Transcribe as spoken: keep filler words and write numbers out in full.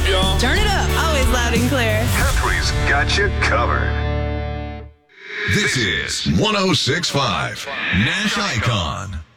y'all? Turn it up. Always loud and clear. Country's got you covered. This is one oh six point five Nash Icon.